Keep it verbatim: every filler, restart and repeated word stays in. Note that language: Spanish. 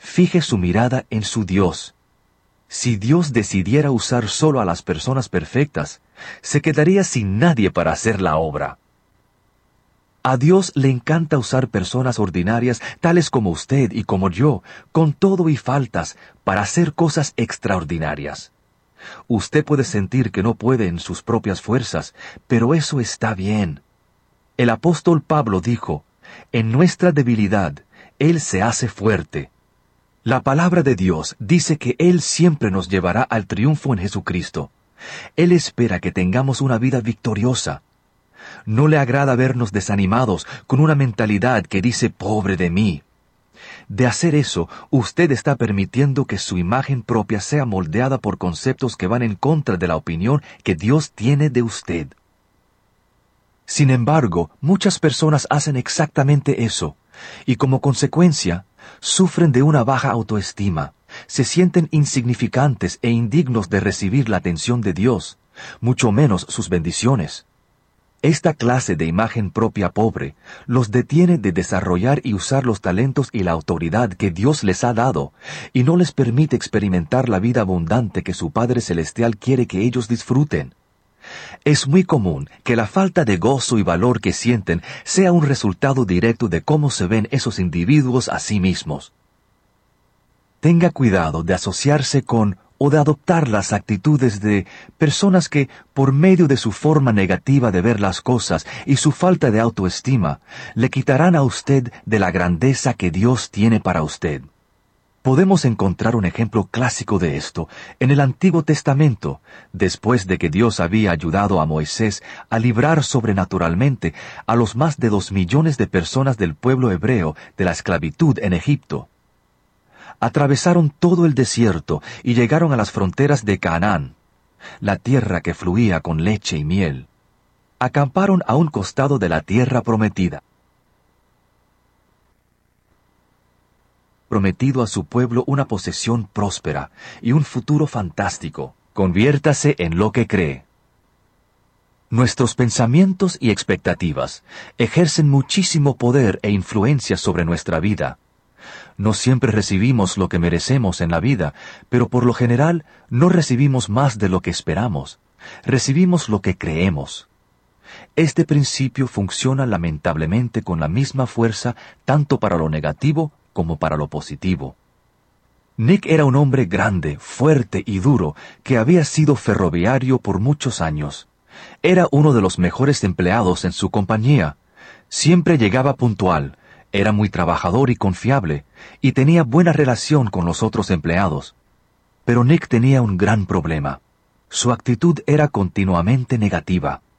fije su mirada en su Dios. Si Dios decidiera usar solo a las personas perfectas, se quedaría sin nadie para hacer la obra. A Dios le encanta usar personas ordinarias, tales como usted y como yo, con todo y faltas, para hacer cosas extraordinarias. Usted puede sentir que no puede en sus propias fuerzas, pero eso está bien. El apóstol Pablo dijo, «En nuestra debilidad, Él se hace fuerte». La palabra de Dios dice que Él siempre nos llevará al triunfo en Jesucristo. Él espera que tengamos una vida victoriosa. No le agrada vernos desanimados con una mentalidad que dice «pobre de mí». De hacer eso, usted está permitiendo que su imagen propia sea moldeada por conceptos que van en contra de la opinión que Dios tiene de usted. Sin embargo, muchas personas hacen exactamente eso, y como consecuencia, sufren de una baja autoestima, se sienten insignificantes e indignos de recibir la atención de Dios, mucho menos sus bendiciones. Esta clase de imagen propia pobre los detiene de desarrollar y usar los talentos y la autoridad que Dios les ha dado, y no les permite experimentar la vida abundante que su Padre Celestial quiere que ellos disfruten. Es muy común que la falta de gozo y valor que sienten sea un resultado directo de cómo se ven esos individuos a sí mismos. Tenga cuidado de asociarse con o de adoptar las actitudes de personas que, por medio de su forma negativa de ver las cosas y su falta de autoestima, le quitarán a usted de la grandeza que Dios tiene para usted. Podemos encontrar un ejemplo clásico de esto en el Antiguo Testamento, después de que Dios había ayudado a Moisés a librar sobrenaturalmente a los más de dos millones de personas del pueblo hebreo de la esclavitud en Egipto. Atravesaron todo el desierto y llegaron a las fronteras de Canaán, la tierra que fluía con leche y miel. Acamparon a un costado de la tierra prometida. Prometido a su pueblo una posesión próspera y un futuro fantástico. Conviértase en lo que cree. Nuestros pensamientos y expectativas ejercen muchísimo poder e influencia sobre nuestra vida. No siempre recibimos lo que merecemos en la vida, pero por lo general no recibimos más de lo que esperamos. Recibimos lo que creemos. Este principio funciona lamentablemente con la misma fuerza tanto para lo negativo como para lo positivo. Nick era un hombre grande, fuerte y duro que había sido ferroviario por muchos años. Era uno de los mejores empleados en su compañía. Siempre llegaba puntual. Era muy trabajador y confiable, y tenía buena relación con los otros empleados. Pero Nick tenía un gran problema. Su actitud era continuamente negativa.